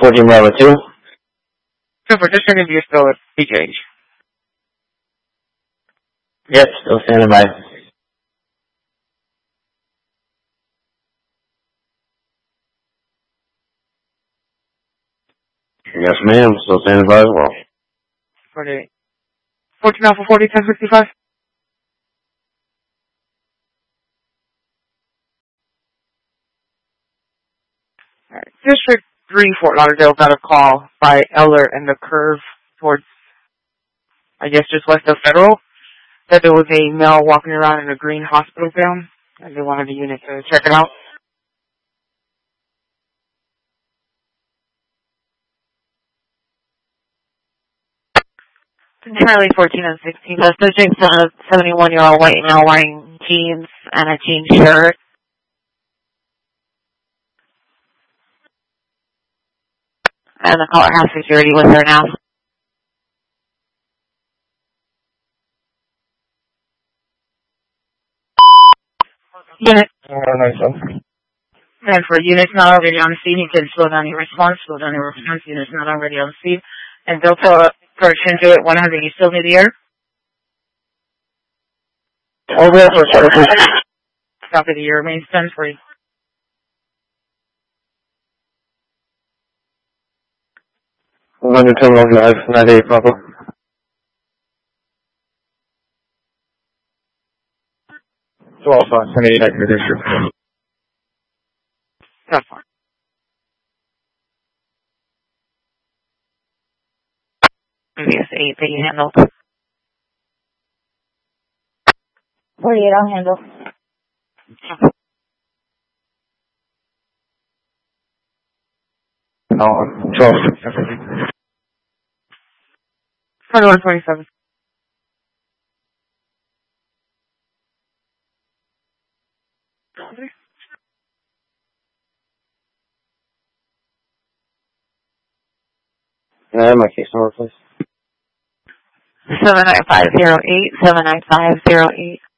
14 Bravo 2. So for just checking if you're still at PJH. Yep, still standing by. Yes, ma'am, still standing by as well. 48. 14 Alpha 40, 1065. Alright. District 3, Fort Lauderdale got a call by Eller and the curve towards, I guess, just west of Federal, that there was a male walking around in a green hospital gown, and they wanted the unit to check it out. Charlie 14 and 16. The subject's a 71-year-old white male wearing jeans and a jean shirt. And the caller has security with her now. Unit. And for units not already on the scene, you can slow down your response. Units not already on the scene. And Delta correction to it 100, you still need the air? Over for service. Copy, the air remains 10 free. London Terminal Drive, 98 Papa. So Alpha, 28 Acme District. That's fine. Previous 8 that you handled. 48, I'll handle. No, 12. 2127. My case number, please. 79508, 79508.